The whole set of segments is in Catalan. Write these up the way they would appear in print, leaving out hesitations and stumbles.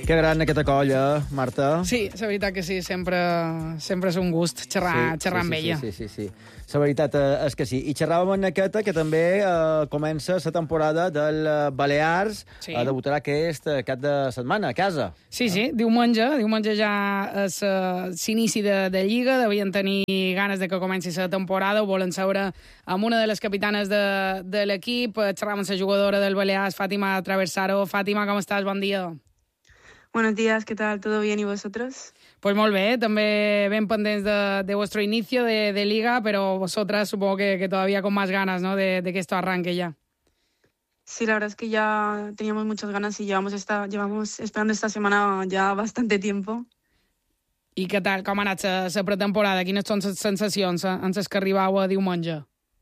Que gran aquesta colla, Marta. Sí, la veritat que sí, sempre és un gust xerrar amb ella. Sí. La veritat és que sí. I xerràvem amb aquesta, que també comença la temporada del Balears. Sí. Debutarà aquest cap de setmana, a casa. Sí, diumenge ja és l'inici de Lliga, devien tenir ganes de que comenci la temporada, ho volen saber amb una de les capitanes de l'equip, xerràvem amb la jugadora del Balears, Fàtima Traversaro. Fàtima, com estàs? Bon dia. Buenos días, ¿qué tal? ¿Todo bien y vosotros? Pues molt bé, també ben pendents de vuestro inicio de Liga, pero vosotras supongo que todavía con más ganas, ¿no?, de que esto arranque ya. Sí, la verdad es que ya teníamos muchas ganas y llevamos esperando esta semana ya bastante tiempo. I què tal, com ha anat la pretemporada? Quines són les sensacions en les que arribau a diumenge?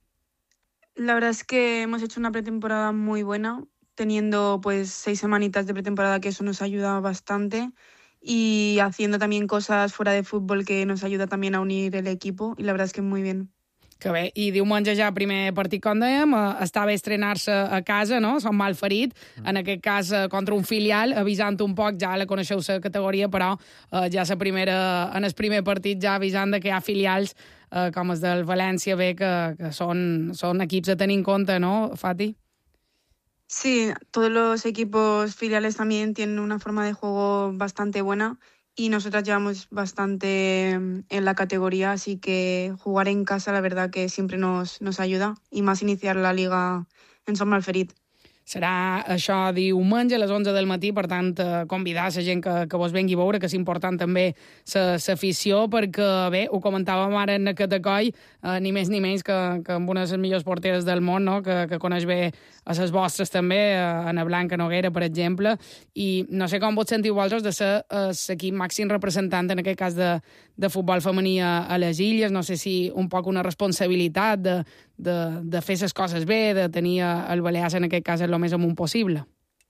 La verdad es que hemos hecho una pretemporada muy buena, teniendo pues 6 semanitas de pretemporada, que eso nos ayuda bastante, y haciendo también cosas fuera de fútbol que nos ayuda también a unir el equipo, y la verdad es que muy bien. Que bé, i diumenge ja primer partit, com dèiem, està bé estrenar-se a casa, no? Som Malferit, en aquest cas contra un filial, avisant un poc, ja la coneixeu la categoria, però ja en el primer partit ja avisant que hi ha filials com els del València, bé, que són equips a tenir en compte, no, Fati? Sí, todos los equipos filiales también tienen una forma de juego bastante buena y nosotras llevamos bastante en la categoría, así que jugar en casa la verdad que siempre nos ayuda, y más iniciar la liga en Som Malferit. Serà això diumenge a les 11 del matí, per tant, convidar la gent que vos vengui a veure, que és important també l'afició, perquè, bé, ho comentàvem ara en aquest coll, ni més ni menys que amb una de les millors porteres del món, no?, que coneix bé a les vostres també, Ana Blanca Noguera, per exemple, i no sé com vos sentiu vosaltres de ser l'equip màxim representant, en aquest cas de futbol femení a les Illes. No sé si un poc una responsabilitat de fer les coses bé, de tenir el Balears en aquest cas lo més amunt possible.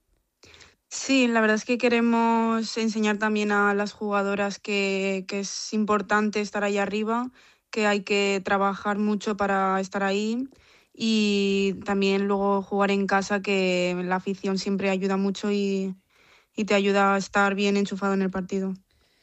Sí, la verdad es que queremos enseñar también a las jugadoras que es importante estar ahí arriba, que hay que trabajar mucho para estar ahí, y también luego jugar en casa, que la afición siempre ayuda mucho y te ayuda a estar bien enchufado en el partido.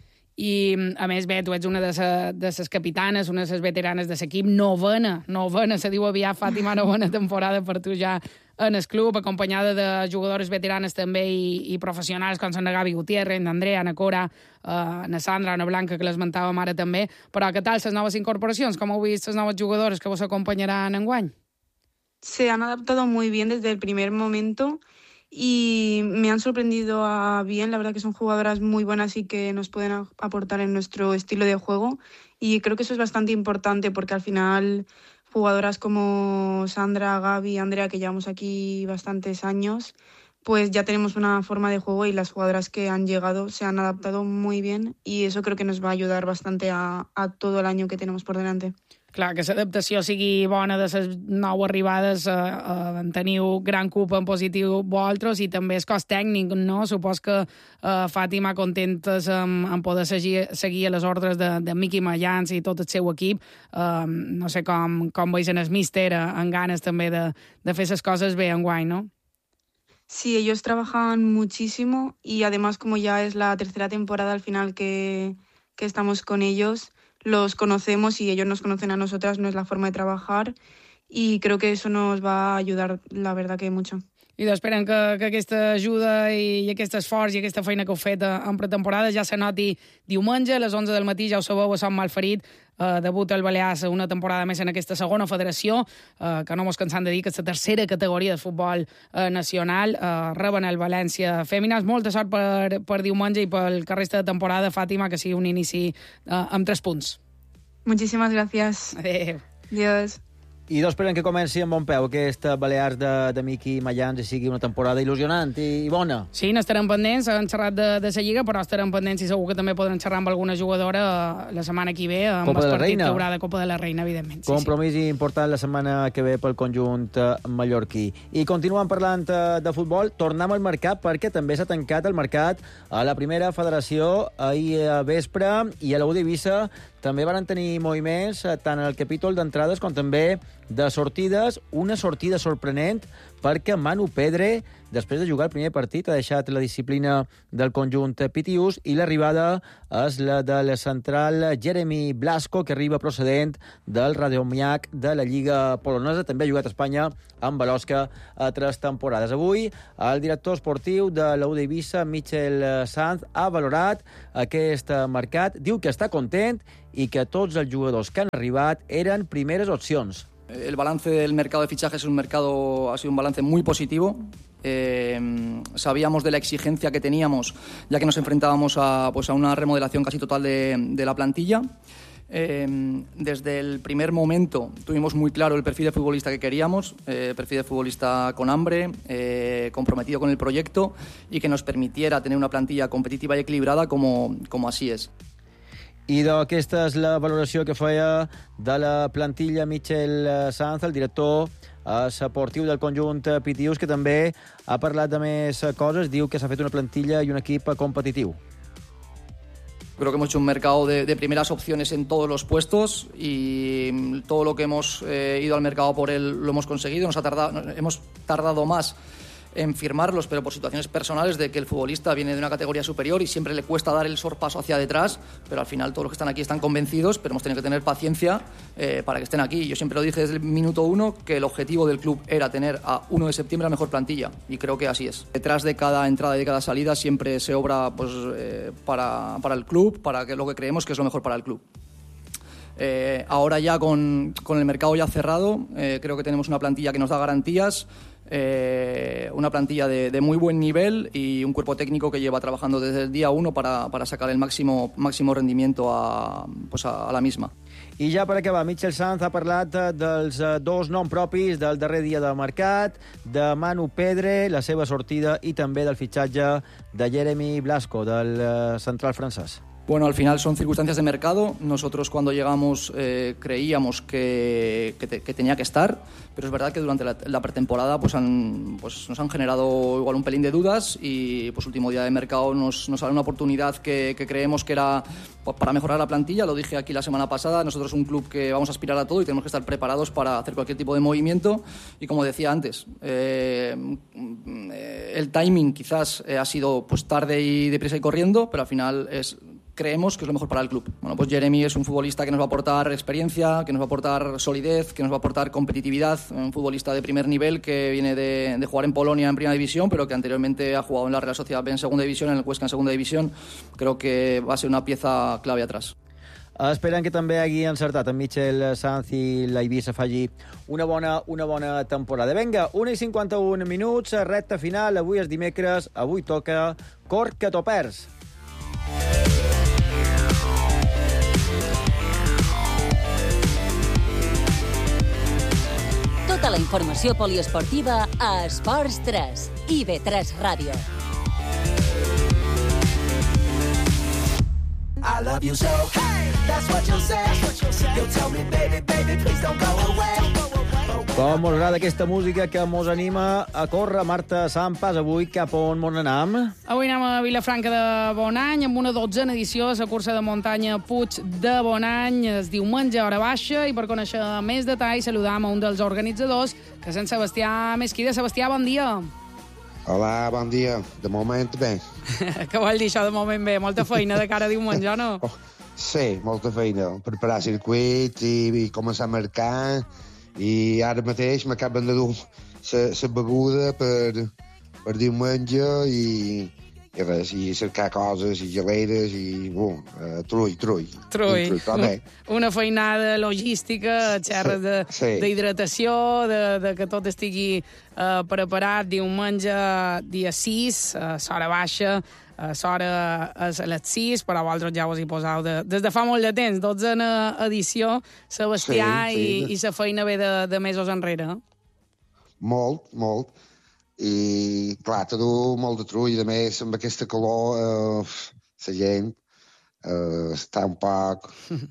I, a més, bé, tu ets una de les capitanes, una de les veteranes de l'equip, novena, se diu aviat, Fàtima, novena temporada per tu ja en el club, acompanyada de jugadores veteranes també i professionals, com són la Gavi Gutiérrez, Andrea, Ana Cora, na Sandra, Ana Blanca, que l'esmentàvem ara també. Però què tal les noves incorporacions? Com heu vist les noves jugadores que vos acompanyaran enguany? Se han adaptado muy bien desde el primer momento y me han sorprendido a bien. La verdad que son jugadoras muy buenas y que nos pueden aportar en nuestro estilo de juego, y creo que eso es bastante importante, porque al final jugadoras como Sandra, Gaby, Andrea, que llevamos aquí bastantes años, pues ya tenemos una forma de juego, y las jugadoras que han llegado se han adaptado muy bien, y eso creo que nos va a ayudar bastante a todo el año que tenemos por delante. Clar, que l'adaptació sigui bona de les nou arribades, teniu gran cup en positiu vosaltres, i també el cos tècnic, no? Supos que Fàtima, contentes en poder seguir a les ordres de Miqui Mayans i tot el seu equip. No sé com veus en el míster, en ganes també de fer les coses bé enguany, no? Sí, ellos trabajan muchísimo, y además, como ya es la tercera temporada al final que estamos con ellos, los conocemos y ellos nos conocen a nosotras, no es la forma de trabajar, y creo que eso nos va a ayudar, la verdad, que mucho. I esperem que aquesta ajuda i aquest esforç i aquesta feina que heu fet en pretemporada ja se noti diumenge a les 11 del matí. Ja ho sabeu, a Som Malferit debuta el Balears una temporada més en aquesta segona federació, que no mos cansem de dir que és la tercera categoria de futbol nacional. Reben el València Fèmines. Molta sort per diumenge i pel que resta de temporada, Fàtima, que sigui un inici amb 3 punts. Muchísimas gracias. Adéu. Adiós. I esperem que comenci amb bon peu aquest Balears de Miqui Mayans i sigui una temporada il·lusionant i bona. Sí, n'estarem pendents, han xerrat de la Lliga, però estarem pendents i segur que també podran xerrar amb alguna jugadora la setmana que ve, amb el partit que haurà de Copa de la Reina, evidentment. Compromís important la setmana que ve pel conjunt mallorquí. I continuant parlant de futbol, tornem al mercat, perquè també s'ha tancat el mercat a la primera federació ahir a vespre, i a l'U d'Eivissa també van tenir moviments tant al capítol d'entrades com també de sortides. Una sortida sorprenent perquè Manu Pedre, després de jugar el primer partit, ha deixat la disciplina del conjunt Pitius i l'arribada és la del central Jeremy Blasco, que arriba procedent del Radomiak de la Lliga polonesa. També ha jugat a Espanya amb Balosca a 3 temporades. Avui, el director esportiu de la UD Eivissa, Michel Sanz, ha valorat aquest mercat. Diu que està content i que tots els jugadors que han arribat eren primeres opcions. El balance del mercado de fichajes ha sido un balance muy positivo. Sabíamos de la exigencia que teníamos, ya que nos enfrentábamos a una remodelación casi total de la plantilla. Desde el primer momento tuvimos muy claro el perfil de futbolista que queríamos, perfil de futbolista con hambre, comprometido con el proyecto y que nos permitiera tener una plantilla competitiva y equilibrada como así es. I aquesta és la valoració que feia de la plantilla Michel Sanz, el director esportiu del conjunt Pitius, que també ha parlat de més coses. Diu que s'ha fet una plantilla i un equip competitiu. Creo que hemos hecho un mercado de primeras opciones en todos los puestos y todo lo que hemos ido al mercado por él lo hemos conseguido. Hemos tardado más en firmarlos, pero por situaciones personales de que el futbolista viene de una categoría superior y siempre le cuesta dar el sorpaso hacia detrás, pero al final todos los que están aquí están convencidos, pero hemos tenido que tener paciencia para que estén aquí. Yo siempre lo dije desde el minuto 1 que el objetivo del club era tener a 1 de septiembre la mejor plantilla y creo que así es. Detrás de cada entrada y de cada salida siempre se obra para el club, para que lo que creemos que es lo mejor para el club. Ahora ya con el mercado ya cerrado, creo que tenemos una plantilla que nos da garantías, una plantilla de muy buen nivel y un cuerpo técnico que lleva trabajando desde el día 1 para sacar el máximo rendimiento a la misma. I ja per acabar, Michel Sanz ha parlat dels dos noms propis del darrer dia de mercat, de Manu Pedre, la seva sortida, i també del fitxatge de Jeremy Blasco, del central francès. Bueno, al final son circunstancias de mercado. Nosotros cuando llegamos creíamos que tenía que estar, pero es verdad que durante la pretemporada nos han generado igual un pelín de dudas y último día de mercado nos sale una oportunidad que creemos que era para mejorar la plantilla. Lo dije aquí la semana pasada, nosotros un club que vamos a aspirar a todo y tenemos que estar preparados para hacer cualquier tipo de movimiento y como decía antes, el timing quizás ha sido tarde y deprisa y corriendo, pero al final creemos que es lo mejor para el club. Bueno, pues Jeremy es un futbolista que nos va a aportar experiencia, que nos va a aportar solidez, que nos va a aportar competitividad, un futbolista de primer nivel que viene de jugar en Polonia en primera división, pero que anteriormente ha jugado en la Real Sociedad B en segunda división, en el Huesca en segunda división. Creo que va a ser una pieza clave atrás. Esperem que també hagi encertat en Michel Sanz i l'Eivissa faci una bona temporada. Vinga, 1:51 minuts, recta final. Avui és dimecres, avui toca Cor que t'ho perds. Tota la informació poliesportiva a Esports 3 i IB3 Ràdio. I love you so, hey, that's what you'll say. You'll tell me, baby, baby, please don't go away. Com us agrada aquesta música que mos anima a córrer? Marta Sampas, avui cap on mos anem? Avui anem a Vilafranca de Bonany amb una 12a edició a la cursa de muntanya Puig de Bonany. Es diumenge a hora baixa i per conèixer més detalls saludam a un dels organitzadors, que és en Sebastià Mesquida. Sebastià, bon dia. Hola, bon dia. De moment, bé. Què vol dir això de moment bé? Molta feina de cara a diumenge, o no? Sí, molta feina. Preparar circuits i començar a marcar. I ara mateix m'acaben de dur la beguda per diumenge i res, i cercar coses i geleres i trull. Una feinada logística, xerres d'hidratació, de que tot estigui preparat. Diumenge, dia 6, l'hora baixa, l'hora és a les 6, però vosaltres ja us hi poseu des de fa molt de temps. 12a edició, Sebastià, i la feina ve de mesos enrere. Molt. I, clar, te du molt de trull. A més, amb aquesta calor, la gent està un poc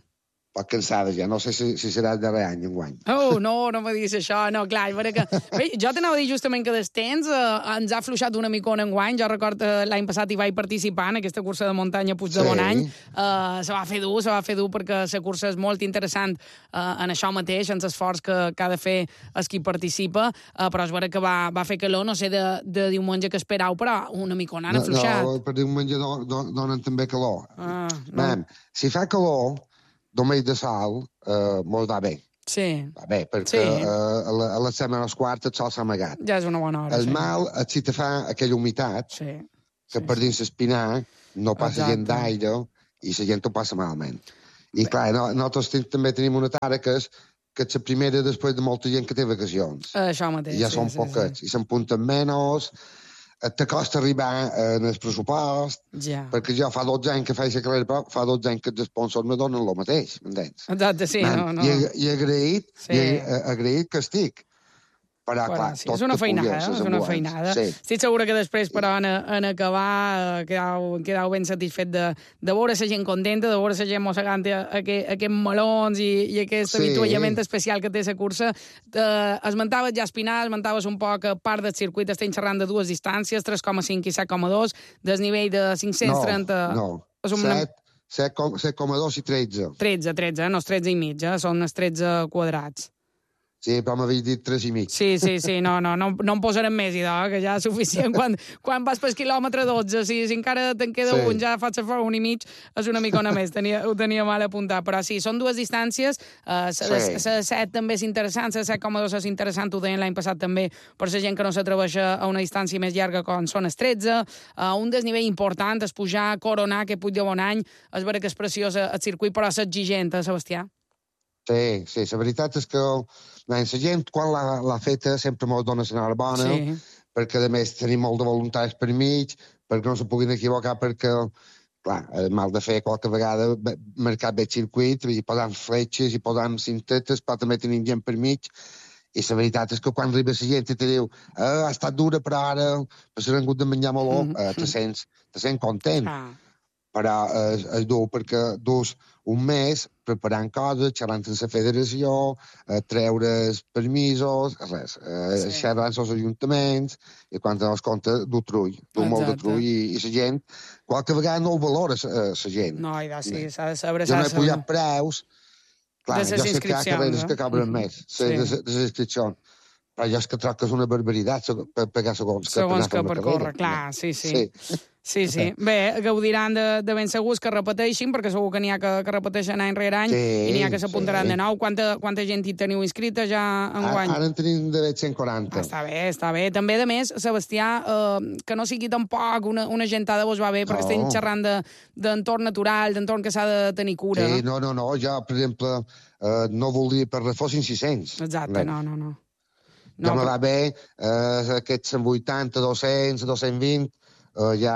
poc cansada ja. No sé si serà el darrer any, enguany. Oh, no me diguis això, no, clar, que... Bé, jo t'anava a dir justament que des temps ens ha afluixat una micona enguany. Jo recordo l'any passat hi vaig participar en aquesta cursa de muntanya Puig de Bonany. Se va fer dur perquè la cursa és molt interessant en això mateix, en l'esforç que ha de fer el qui participa, però és vera que va fer calor, no sé de diumenge que esperau, però una micona han afluixat. No, per diumenge donen també calor. No. Si fa calor, domell de sol, mos va bé. Sí. Va bé, perquè a les 7:15 el sol s'ha amagat. Ja és una bona hora, El mal és si te fa aquella humitat, que per dins l'espinar no passa gent d'aire i la gent ho passa malament. I clar, nosaltres també tenim una tara que és la primera després de molta gent que té vacacions. Això mateix. I ja són poquets, i s'empunten menys, t'acosta arribar en el pressupost, perquè jo fa 12 anys que faig la carrera, però fa 12 anys que els sponsors me donen el mateix, m'entens? Exacte, sí. I agraït que estic. Però, clar, sí, és una feinada. Sí. Estic segura que després, però, en acabar, quedau ben satisfet de veure la gent contenta, de veure la gent mossegant aquests melons i aquest avituallament especial que té la cursa. Esmentaves ja Espinar, esmentaves un poc a part del circuit, estem xerrant de dues distàncies, 3,5 i 7,2, desnivell de 530... No, 7,2 i 13. 13, no els 13 i mig, són els 13 quadrats. Sí, però m'havia dit 3 i mig. Sí, no em posarem més, idò, que ja és suficient. Quan vas pel quilòmetre 12, si encara te'n queda un, ja faig a 1 i mig, és una micona més, ho tenia mal apuntat. Però sí, són dues distàncies, la 7 també és interessant, la 7,2 és interessant, ho deien l'any passat també, per la gent que no s'atreveix a una distància més llarga com són els 13, un desnivell important, és pujar, coronar, que Puig de Bonany, és vera que és preciós el circuit, però és exigent, Sebastià? Sí, la veritat és que la gent, quan l'ha feta, sempre mos dona l'enhorabona, perquè, a més, tenim molt de voluntaris per mig, perquè no se puguin equivocar, perquè, clar, mal de fer qualque vegada marcar bé el circuit, i posant fletxes, i posant cintetes, però també tenim gent per mig, i la veritat és que quan arriba la gent i te diu ha estat dura, però ara s'han hagut de menjar meló, te sents content. Però és dur perquè dus un mes preparant coses, xerrant amb la federació, treure permisos, res, xerrant amb els ajuntaments, i quan te'n compte, du molt de trull, i la gent, qualque vegada no ho valora, la gent. No, sí, s'ha de saber... Jo no he pujat preus, clar, jo sé que hi ha carreres que cobren més, de les inscripcions, però jo és que trobo que és una barbaritat per pagar segons que percorre, clar, sí. Bé, gaudiran de ben segurs que repeteixin, perquè segur que n'hi ha que repeteixen any rere any, i n'hi ha que s'apuntaran de nou. Quanta gent hi teniu inscrita ja enguany? Ara en tenim de 140. Està bé. També, de més, Sebastià, que no sigui tampoc una gentada vos va bé, perquè estem xerrant d'entorn natural, d'entorn que s'ha de tenir cura. Sí, no. Jo, per exemple, no voldria per res fossin 600. Exacte, no. Ja me va bé, aquests 180, 200, 220, ja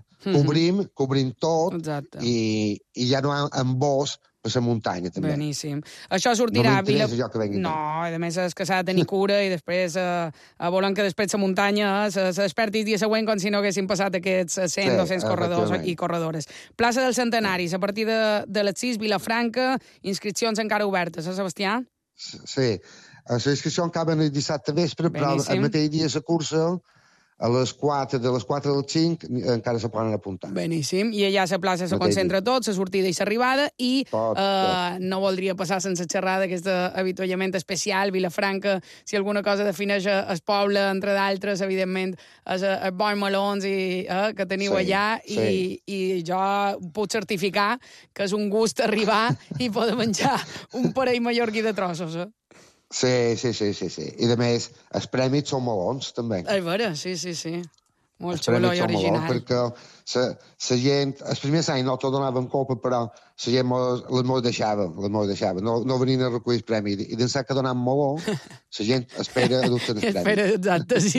cobrim tot, i ja no en bos per la muntanya, també. Beníssim. Això sortirà... No m'interessa jo que vengui. No, a més és que s'ha de tenir cura i després volen que després la muntanya se desperti el dia següent com si no haguessin passat aquests 100, 200 corredors i corredores. Plaça del Centenaris, a partir de les 6, Vilafranca, inscripcions encara obertes, Sebastià? Sí. La inscripció acaba el dissabte vespre, però el mateix dia la cursa, a les 4, de les 4 a les 5, encara se poden apuntar. Beníssim. I allà la plaça se concentra tot, la sortida i l'arribada, i no voldria passar sense xerrar d'aquest avituallament especial, Vilafranca, si alguna cosa defineix el poble, entre d'altres, evidentment, els bons melons que teniu allà, i jo puc certificar que és un gust arribar i poder menjar un parell mallorquí de trossos, Sí. I, a més, els prèmits són melons, també. És vera, sí. Molt xulo i original. Perquè la gent, els primers anys no t'ho donaven copa, però la gent les mos deixava. No venien a recollir el premi. I d'ençà que donaven meló, la gent espera a dur-te el premi. Exacte, sí.